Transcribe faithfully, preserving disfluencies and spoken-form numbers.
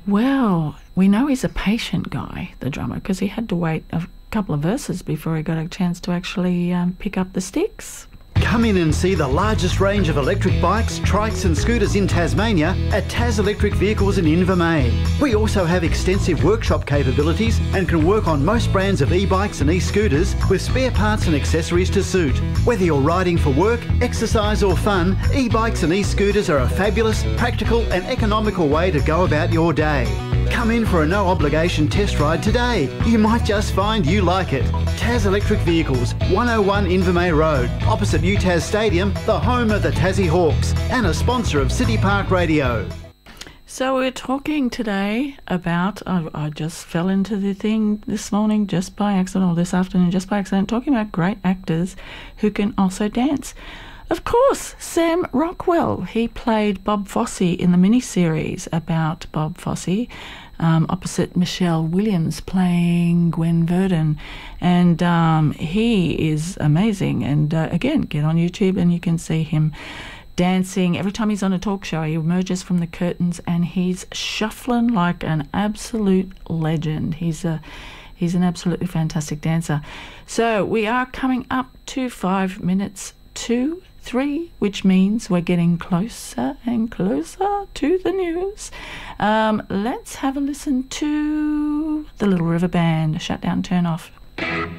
Well, we know he's a patient guy, the drummer, because he had to wait a couple of verses before he got a chance to actually um, pick up the sticks. Come in and see the largest range of electric bikes, trikes and scooters in Tasmania at Tas Electric Vehicles in Invermay. We also have extensive workshop capabilities and can work on most brands of e-bikes and e-scooters with spare parts and accessories to suit. Whether you're riding for work, exercise or fun, e-bikes and e-scooters are a fabulous, practical and economical way to go about your day. Come in for a no-obligation test ride today. You might just find you like it. Tas Electric Vehicles, one oh one Invermay Road, opposite U Tas Stadium, the home of the Tassie Hawks, and a sponsor of City Park Radio. So we're talking today about, I, I just fell into the thing this morning just by accident, or this afternoon just by accident, talking about great actors who can also dance. Of course, Sam Rockwell. He played Bob Fosse in the miniseries about Bob Fosse, um, opposite Michelle Williams playing Gwen Verdon. And um, he is amazing. And uh, again, get on YouTube and you can see him dancing. Every time he's on a talk show, he emerges from the curtains and he's shuffling like an absolute legend. He's a he's an absolutely fantastic dancer. So we are coming up to five minutes to three, which means we're getting closer and closer to the news. Um, let's have a listen to the Little River Band, Shut Down, Turn Off.